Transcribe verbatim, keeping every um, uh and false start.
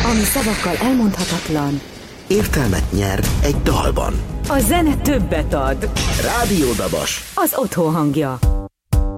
Ami szavakkal elmondhatatlan, értelmet nyer egy dalban. a zene többet ad. Rádió Dabas. Az otthon hangja.